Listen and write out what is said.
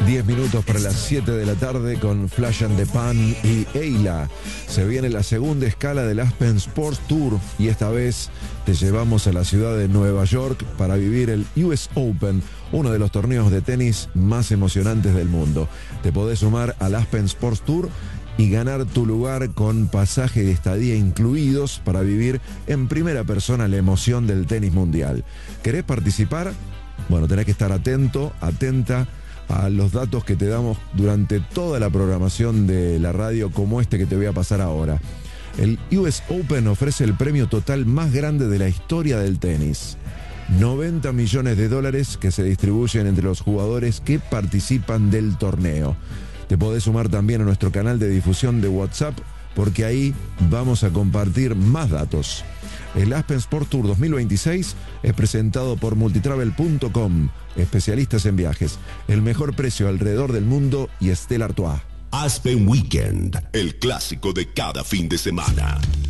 10 minutos para las 7 de la tarde con Flash and the Pan y Eila. Se viene la segunda escala del Aspen Sports Tour y esta vez te llevamos a la ciudad de Nueva York para vivir el US Open, uno de los torneos de tenis más emocionantes del mundo. Te podés sumar al Aspen Sports Tour y ganar tu lugar con pasaje de estadía incluidos para vivir en primera persona la emoción del tenis mundial. ¿Querés participar? Bueno, tenés que estar atento, atenta a los datos que te damos durante toda la programación de la radio, como este que te voy a pasar ahora. El US Open ofrece el premio total más grande de la historia del tenis. 90 millones de dólares que se distribuyen entre los jugadores que participan del torneo. Te podés sumar también a nuestro canal de difusión de WhatsApp, porque ahí vamos a compartir más datos. El Aspen Sport Tour 2026 es presentado por multitravel.com, especialistas en viajes, el mejor precio alrededor del mundo y Stella Artois. Aspen Weekend, el clásico de cada fin de semana.